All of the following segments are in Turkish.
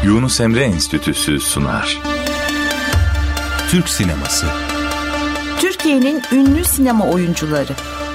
Yunus Emre Enstitüsü sunar. Türk sineması. Türkiye'nin ünlü sinema oyuncuları.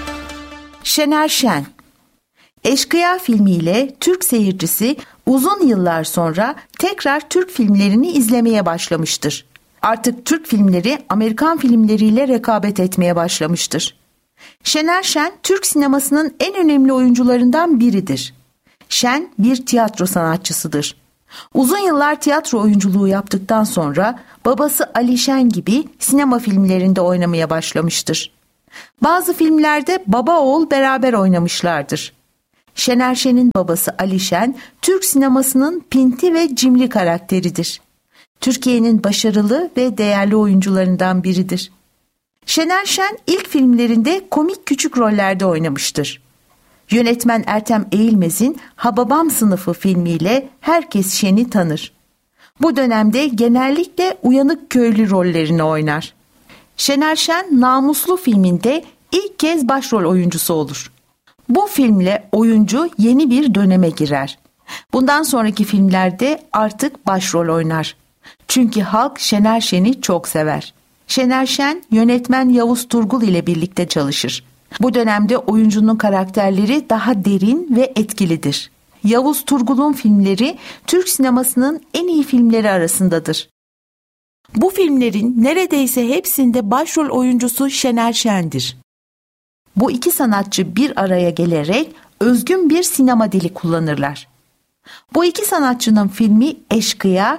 Şener Şen. Eşkıya filmiyle Türk seyircisi uzun yıllar sonra tekrar Türk filmlerini izlemeye başlamıştır. Artık Türk filmleri Amerikan filmleriyle rekabet etmeye başlamıştır. Şener Şen, Türk sinemasının en önemli oyuncularından biridir. Şen bir tiyatro sanatçısıdır. Uzun yıllar tiyatro oyunculuğu yaptıktan sonra babası Ali Şen gibi sinema filmlerinde oynamaya başlamıştır. Bazı filmlerde baba oğul beraber oynamışlardır. Şener Şen'in babası Ali Şen, Türk sinemasının pinti ve cimri karakteridir. Türkiye'nin başarılı ve değerli oyuncularından biridir. Şener Şen ilk filmlerinde komik küçük rollerde oynamıştır. Yönetmen Ertem Eğilmez'in Hababam Sınıfı filmiyle herkes Şen'i tanır. Bu dönemde genellikle uyanık köylü rollerini oynar. Şener Şen Namuslu filminde ilk kez başrol oyuncusu olur. Bu filmle oyuncu yeni bir döneme girer. Bundan sonraki filmlerde artık başrol oynar. Çünkü halk Şener Şen'i çok sever. Şener Şen yönetmen Yavuz Turgul ile birlikte çalışır. Bu dönemde oyuncunun karakterleri daha derin ve etkilidir. Yavuz Turgul'un filmleri Türk sinemasının en iyi filmleri arasındadır. Bu filmlerin neredeyse hepsinde başrol oyuncusu Şener Şen'dir. Bu iki sanatçı bir araya gelerek özgün bir sinema dili kullanırlar. Bu iki sanatçının filmi Eşkıya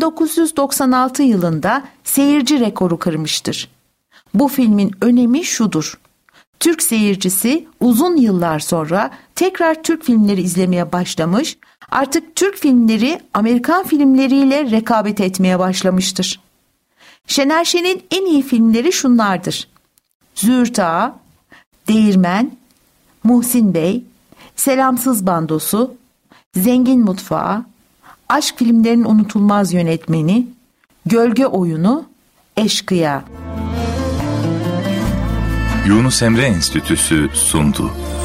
1996 yılında seyirci rekoru kırmıştır. Bu filmin önemi şudur: Türk seyircisi uzun yıllar sonra tekrar Türk filmleri izlemeye başlamış, artık Türk filmleri Amerikan filmleriyle rekabet etmeye başlamıştır. Şener Şen'in en iyi filmleri şunlardır: Züğürt Ağa, Değirmen, Muhsin Bey, Selamsız Bandosu, Zengin Mutfağı, Aşk filmlerinin unutulmaz yönetmeni, Gölge Oyunu, Eşkıya. Yunus Emre Enstitüsü sundu.